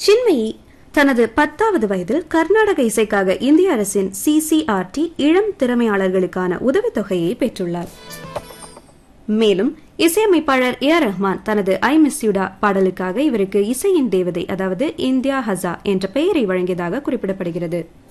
சின்மயி தனது 10வது வயதில் கர்நாடக இசைக்காக இந்திய அரசின் CCRT இளம் திறமையாளர்களுக்கான உதவித்தொகையை பெற்றுள்ளார். மேலும் இசையமைப்பாளர் AR ரஹ்மான் தனது ஐ மிஸ் யூடா பாடலுக்காக இவருக்கு இசையின் தேவதை அதாவது இந்தியா ஹசா என்ற பெயரை வழங்கியதாக குறிப்பிடப்படுகிறது.